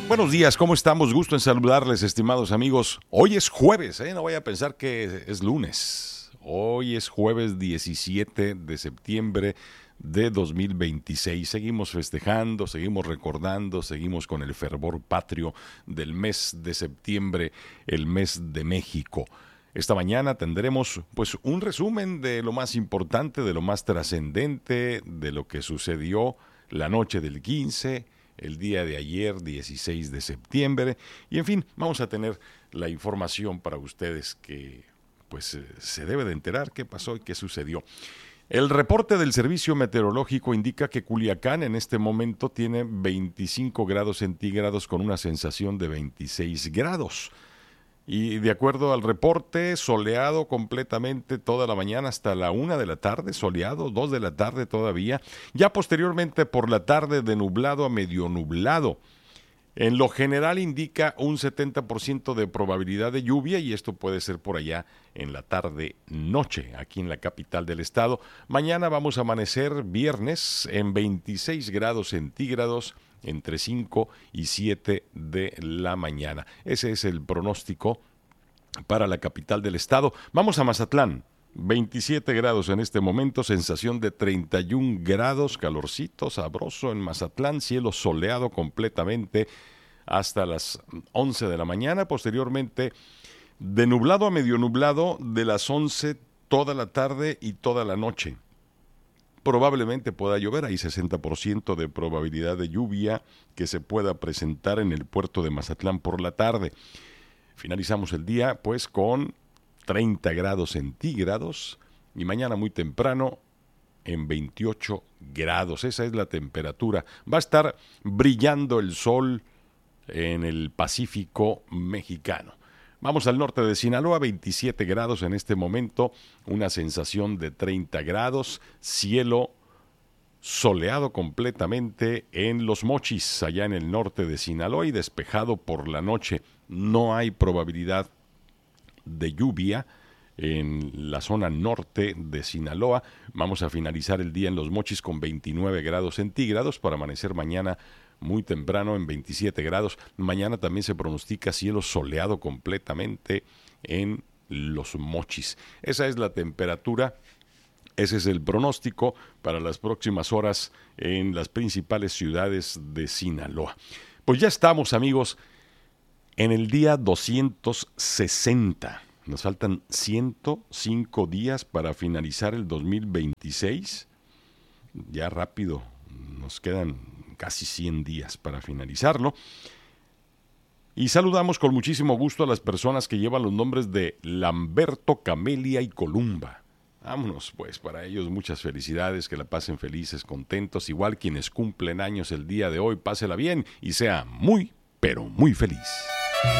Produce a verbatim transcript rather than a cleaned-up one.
Buenos días, ¿cómo estamos? Gusto en saludarles, estimados amigos. Hoy es jueves, ¿eh? No vaya a pensar que es lunes. Hoy es jueves diecisiete de septiembre de dos mil veintiséis. Seguimos festejando, seguimos recordando, seguimos con el fervor patrio del mes de septiembre, el mes de México. Esta mañana tendremos pues un resumen de lo más importante, de lo más trascendente, de lo que sucedió la noche del quince, el día de ayer, dieciséis de septiembre, y en fin, vamos a tener la información para ustedes que pues eh, se debe de enterar qué pasó y qué sucedió. El reporte del Servicio Meteorológico indica que Culiacán en este momento tiene veinticinco grados centígrados con una sensación de veintiséis grados. Y de acuerdo al reporte, soleado completamente toda la mañana hasta la una de la tarde, soleado, dos de la tarde todavía, ya posteriormente por la tarde de nublado a medio nublado. En lo general indica un setenta por ciento de probabilidad de lluvia y esto puede ser por allá en la tarde-noche, aquí en la capital del estado. Mañana vamos a amanecer viernes en veintiséis grados centígrados, entre cinco y siete de la mañana. Ese es el pronóstico para la capital del estado. Vamos a Mazatlán, veintisiete grados en este momento, sensación de treinta y un grados, calorcito, sabroso en Mazatlán, cielo soleado completamente hasta las once de la mañana, posteriormente de nublado a medio nublado de las once toda la tarde y toda la noche. Probablemente pueda llover, hay sesenta por ciento de probabilidad de lluvia que se pueda presentar en el puerto de Mazatlán por la tarde. Finalizamos el día pues con treinta grados centígrados y mañana muy temprano en veintiocho grados. Esa es la temperatura. Va a estar brillando el sol en el Pacífico mexicano. Vamos al norte de Sinaloa, veintisiete grados en este momento, una sensación de treinta grados, cielo soleado completamente en Los Mochis, allá en el norte de Sinaloa y despejado por la noche. No hay probabilidad de lluvia en la zona norte de Sinaloa. Vamos a finalizar el día en Los Mochis con veintinueve grados centígrados para amanecer mañana muy temprano en veintisiete grados. Mañana también se pronostica cielo soleado completamente en Los Mochis. Esa es la temperatura, ese es el pronóstico para las próximas horas en las principales ciudades de Sinaloa. Pues ya estamos, amigos, en el día doscientos sesenta. Nos faltan ciento cinco días para finalizar el dos mil veintiséis. Ya rápido, nos quedan casi cien días para finalizarlo. Y saludamos con muchísimo gusto a las personas que llevan los nombres de Lamberto, Camelia y Columba. Vámonos, pues, para ellos muchas felicidades, que la pasen felices, contentos. Igual quienes cumplen años el día de hoy, pásela bien y sea muy, pero muy feliz.